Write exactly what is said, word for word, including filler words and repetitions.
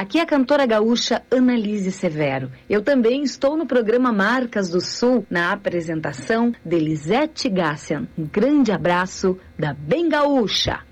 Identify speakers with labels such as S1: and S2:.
S1: Aqui é a cantora gaúcha Annalise Severo. Eu também estou no programa Marcas do Sul, na apresentação de Lisete Gassian. Um grande abraço da Bem Gaúcha.